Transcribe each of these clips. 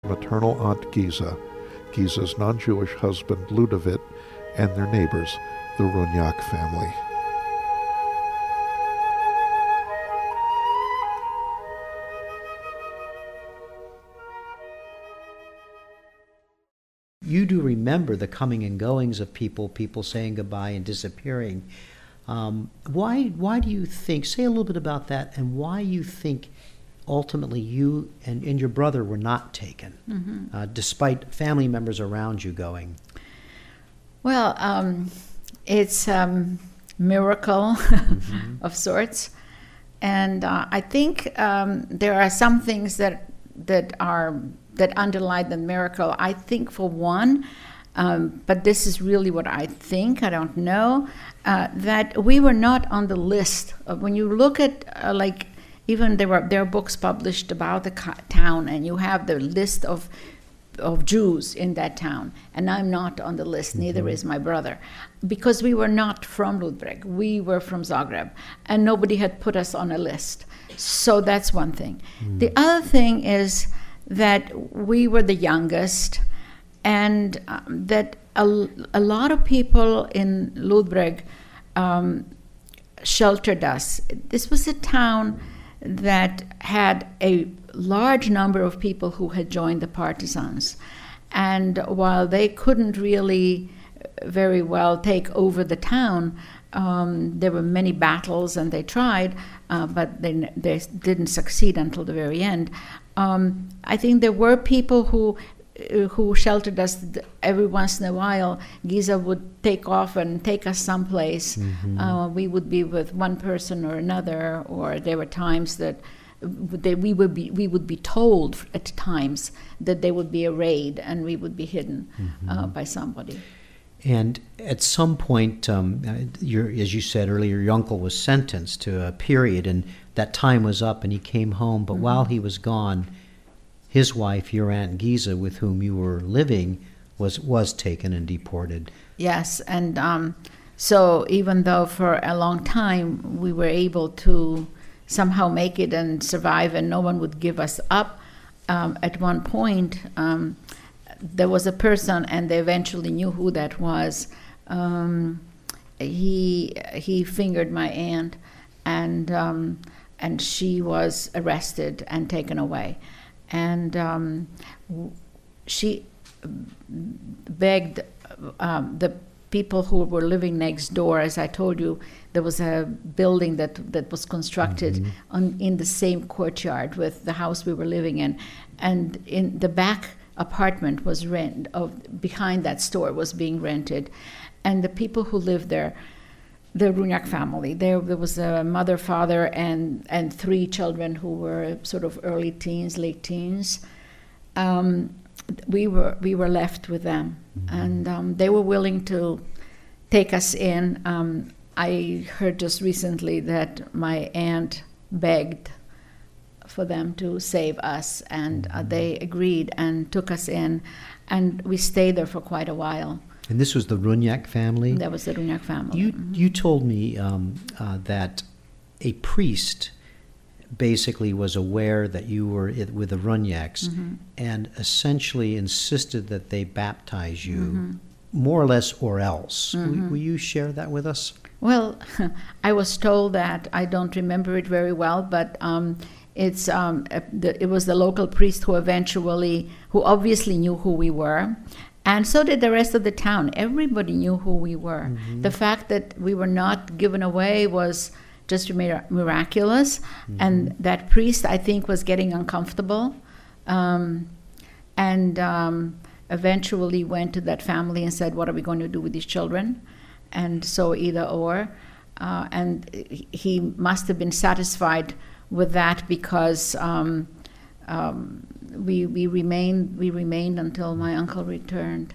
maternal aunt Giza, Giza's non-Jewish husband Ludovic, and their neighbors, the Runyak family. You do remember the coming and goings of people saying goodbye and disappearing. Why do you think, say a little bit about that, and why you think ultimately you and your brother were not taken, despite family members around you going? Well, it's miracle of sorts. And I think there are some things that underlie the miracle. I think for one, but this is really what I think, I don't know, that we were not on the list. When you look at, even there are books published about the town, and you have the list of Jews in that town, and I'm not on the list, neither is my brother, because we were not from Ludbreg. We were from Zagreb, and nobody had put us on a list. So that's one thing. The other thing is that we were the youngest, and that a lot of people in Ludbreg sheltered us. This was a town that had a large number of people who had joined the partisans. And while they couldn't really very well take over the town, there were many battles, and they tried, but they didn't succeed until the very end. I think there were people who sheltered us. Every once in a while, Giza would take off and take us someplace. We would be with one person or another, or there were times that we would be told at times that there would be a raid and we would be hidden by somebody. And at some point, as you said earlier, your uncle was sentenced to a period, and that time was up, and he came home. But while he was gone, his wife, your Aunt Giza, with whom you were living, was taken and deported. Yes, and so even though for a long time we were able to somehow make it and survive, and no one would give us up, at one point there was a person, and they eventually knew who that was. He fingered my aunt, and she was arrested and taken away. And she begged the people who were living next door. As I told you, there was a building that was constructed in the same courtyard with the house we were living in, and in the back apartment was behind that store was being rented, and the people who lived there, the Runyak family, there was a mother, father, and 3 children who were sort of early teens, late teens. We were left with them, and they were willing to take us in. I heard just recently that my aunt begged for them to save us, and they agreed and took us in, and we stayed there for quite a while. And this was the Runyak family? That was the Runyak family. You told me that a priest basically was aware that you were with the Runyaks and essentially insisted that they baptize you, more or less, or else. Will you share that with us? Well, I was told that. I don't remember it very well, but it was the local priest who obviously knew who we were. And so did the rest of the town. Everybody knew who we were. The fact that we were not given away was just miraculous. And that priest, I think, was getting uncomfortable. And eventually went to that family and said, what are we going to do with these children? And so either or. And he must have been satisfied with that, because we remained until my uncle returned.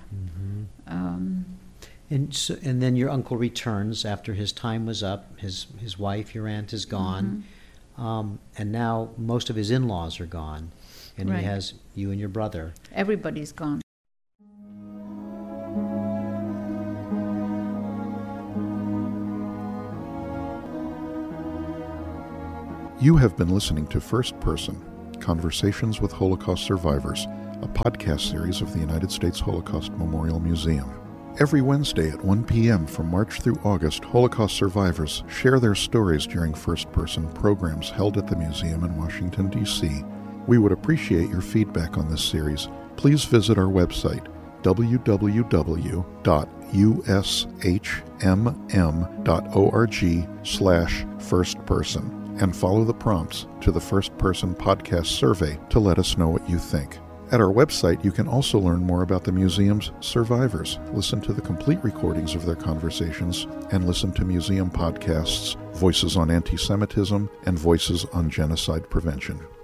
And then your uncle returns after his time was up. His wife, your aunt, is gone, and now most of his in-laws are gone, and he has you and your brother. Everybody's gone. You have been listening to First Person, Conversations with Holocaust Survivors, a podcast series of the United States Holocaust Memorial Museum. Every Wednesday at 1 p.m. from March through August, Holocaust survivors share their stories during first-person programs held at the museum in Washington, D.C. We would appreciate your feedback on this series. Please visit our website, www.ushmm.org/firstperson, and follow the prompts to the First Person Podcast Survey to let us know what you think. At our website, you can also learn more about the museum's survivors, listen to the complete recordings of their conversations, and listen to museum podcasts, Voices on Anti-Semitism and Voices on Genocide Prevention.